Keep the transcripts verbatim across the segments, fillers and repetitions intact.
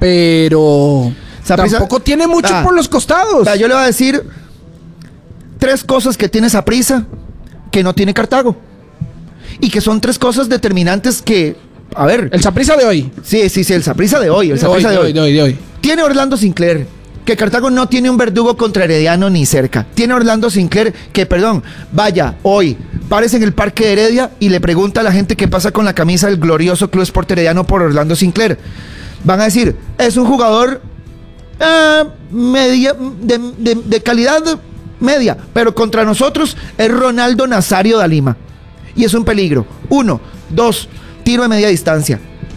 pero Saprissa, tampoco tiene mucho ah, por los costados. Ah, yo le voy a decir tres cosas que tiene Saprissa que no tiene Cartago. Y que son tres cosas determinantes que, a ver... El Saprissa de hoy. Sí, sí, sí, el Saprissa de hoy. El de, hoy, de, de, hoy. hoy, de hoy, de hoy. Tiene Orlando Sinclair, que Cartago no tiene un verdugo contra Herediano ni cerca. Tiene Orlando Sinclair, que, perdón, vaya, hoy, párese en el Parque de Heredia y le pregunta a la gente qué pasa con la camisa del glorioso Club Sport Herediano por Orlando Sinclair. Van a decir, es un jugador eh, media, de, de, de calidad media, pero contra nosotros es Ronaldo Nazario da Lima. Y es un peligro. Uno, dos, tiro de media distancia.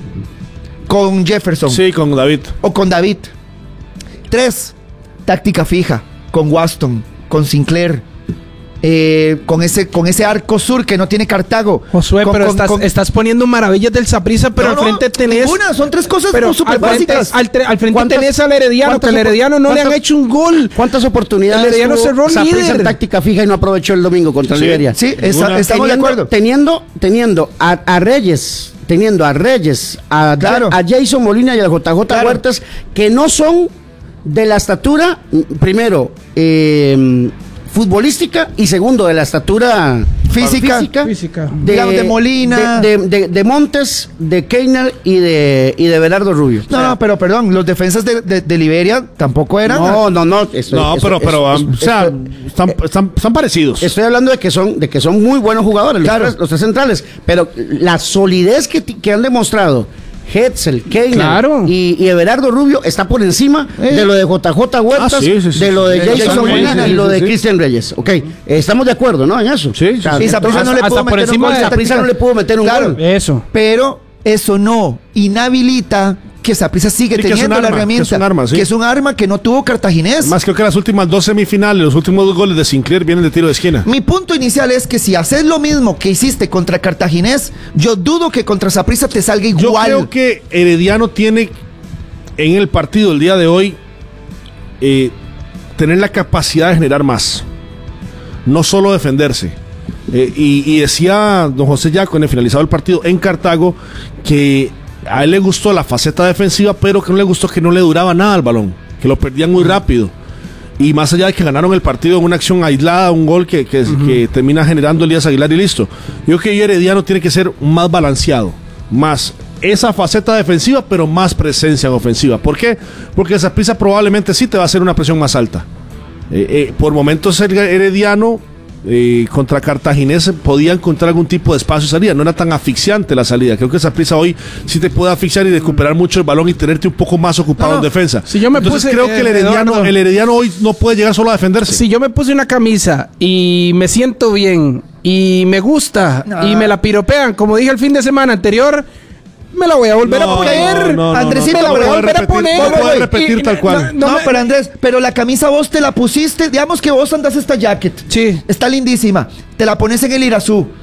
Con Jefferson. Sí, con David. O con David. Tres, táctica fija. Con Waston, con Sinclair. Eh, con ese con ese arco sur que no tiene Cartago. Josué, con, pero con, estás, con... estás poniendo maravillas del Saprissa, pero no, al frente no, tenés... Ninguna, son tres cosas pero súper al frente, básicas. al, al frente tenés al Herediano, que al Herediano no le han hecho un gol. ¿Cuántas oportunidades el Herediano cerró líder en táctica fija y no aprovechó el domingo contra sí, el Liberia? Sí, esa, estamos teniendo, de acuerdo. Teniendo, teniendo a, a Reyes, teniendo a Reyes, a, claro. a Jason Molina y a J J claro. Huertas, que no son de la estatura, primero, eh, futbolística, y segundo, de la estatura física, física, física. De, digamos, de Molina, de, de, de, de Montes, de Keiner y de, y de Belardo Rubio. No, no, pero perdón, los defensas de, de, de Liberia tampoco eran. No, no, no. Estoy, no, estoy, pero, pero, estoy, o sea, estoy, están, están, están parecidos. Estoy hablando de que son, de que son muy buenos jugadores, claro. los, tres, los tres centrales, pero la solidez que, que han demostrado Hetzel, Keiner claro. y, y Everardo Rubio está por encima eh. de lo de J J Huertas, ah, sí, sí, sí, de lo de sí, Jason, Jason Molina Molina y lo de sí, sí. Cristian Reyes. Ok, eh, estamos de acuerdo, ¿no? En eso. Sí, sí, o sea, sí. Y Saprissa no le pudo meter un gol. Saprissa no le pudo meter un claro. gol. Eso. Pero eso no inhabilita que Saprissa sigue Sí, que teniendo es un la arma, herramienta. que es un arma, sí. Que es un arma que no tuvo Cartaginés. Más creo que las últimas dos semifinales, los últimos dos goles de Sinclair vienen de tiro de esquina. Mi punto inicial es que si haces lo mismo que hiciste contra Cartaginés, yo dudo que contra Saprissa te salga igual. Yo creo que Herediano tiene en el partido el día de hoy eh, tener la capacidad de generar más, no solo defenderse. Eh, y, y decía don José Yaco en el finalizado del partido en Cartago que a él le gustó la faceta defensiva, pero que no le gustó que no le duraba nada al balón, que lo perdían muy rápido. Y más allá de que ganaron el partido en una acción aislada, un gol que, que, uh-huh. que termina generando Elías Aguilar y listo. Yo creo que Herediano tiene que ser más balanceado, más esa faceta defensiva, pero más presencia en ofensiva. ¿Por qué? Porque Saprissa probablemente sí te va a hacer una presión más alta. Eh, eh, por momentos el Herediano eh, contra Cartaginés podía encontrar algún tipo de espacio de salida, no era tan asfixiante la salida. Creo que Saprissa hoy sí te puede asfixiar y recuperar mucho el balón y tenerte un poco más ocupado no, en defensa. Si yo me Entonces puse, creo que el Herediano, Eduardo, el Herediano hoy no puede llegar solo a defenderse. Si yo me puse una camisa y me siento bien y me gusta no. y me la piropean, como dije el fin de semana anterior, me la voy a volver no, a poner. No, no, Andresito, no, me la voy a volver repetir, a poner. No puedes repetir y, tal cual. No, no, no pero Andrés, pero la camisa vos te la pusiste. Digamos que vos andas esta jacket. Sí. Está lindísima. Te la pones en el Irazú.